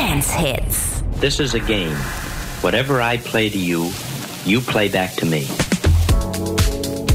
Dance Hits. This is a game. Whatever I play to you, you play back to me.